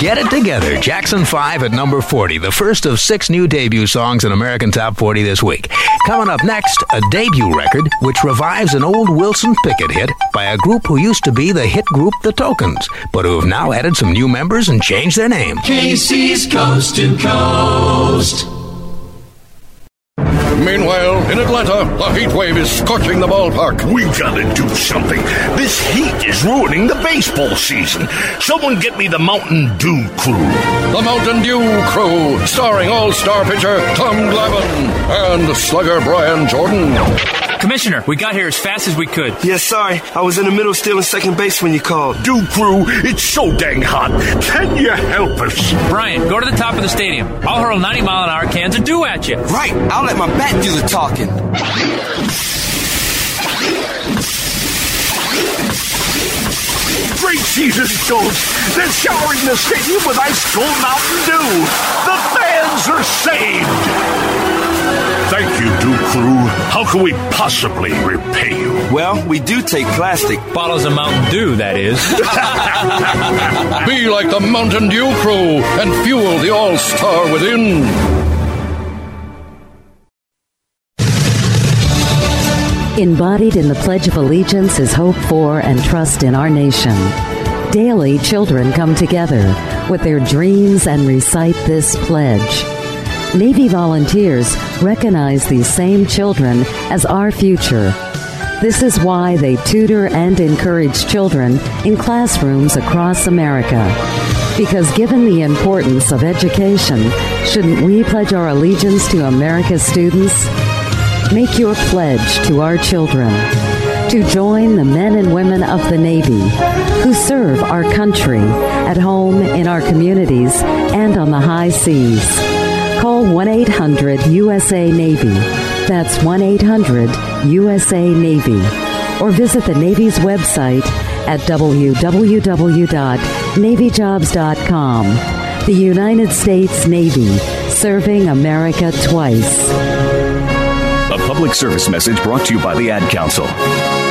Get It Together, Jackson 5 at number 40, the first of 6 new debut songs in American Top 40 this week. Coming up next, a debut record which revives an old Wilson Pickett hit by a group who used to be the hit group The Tokens, but who have now added some new members and changed their name. Casey's Coast to Coast. Meanwhile, in Atlanta, the heat wave is scorching the ballpark. We gotta do something. This heat is ruining the baseball season. Someone get me the Mountain Dew Crew. The Mountain Dew Crew, starring all-star pitcher Tom Glavine and slugger Brian Jordan. Commissioner, we got here as fast as we could. Yeah, sorry. I was in the middle stealing second base when you called. Dew Crew, it's so dang hot. Can you help us? Brian, go to the top of the stadium. I'll hurl 90-mile-an-hour cans of dew at you. Right. I'll let my bat do the talking. Great Jesus Ghost! They're showering the stadium with ice cold Mountain Dew. The fans are saved. Thank you, Dew Crew. How can we possibly repay you? Well, we do take plastic. Bottles of Mountain Dew, that is. Be like the Mountain Dew Crew and fuel the all-star within. Embodied in the Pledge of Allegiance is hope for and trust in our nation. Daily, children come together with their dreams and recite this pledge. Navy volunteers recognize these same children as our future. This is why they tutor and encourage children in classrooms across America. Because given the importance of education, shouldn't we pledge our allegiance to America's students? Make your pledge to our children to join the men and women of the Navy who serve our country at home, in our communities, and on the high seas. Call 1-800-USA-NAVY. That's 1-800-USA-NAVY. Or visit the Navy's website at www.navyjobs.com. The United States Navy, serving America twice. A public service message brought to you by the Ad Council.